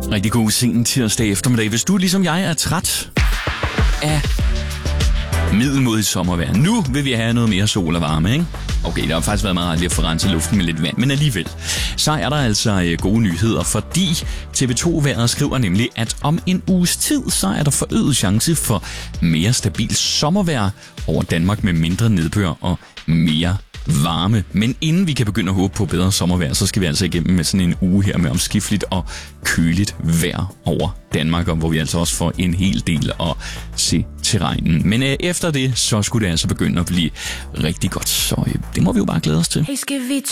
Rigtig god sen tirsdag eftermiddag. Hvis du ligesom jeg er træt af middelmodigt sommervejr. Nu vil vi have noget mere sol og varme, ikke? Okay, der har faktisk været meget rart lige at få renset luften med lidt vand, men alligevel. Så er der altså gode nyheder, fordi TV2-vejret skriver nemlig, at om en uges tid, så er der forøget chance for mere stabil sommervejr over Danmark med mindre nedbør og mere varme. Men inden vi kan begynde at håbe på bedre sommervejr, så skal vi altså igennem med sådan en uge her med omskifteligt og køligt vejr over Danmark, og hvor vi altså også får en hel del at se til regnen. Men efter det, så skulle det altså begynde at blive rigtig godt, så det må vi jo bare glæde os til. Hey, skal vi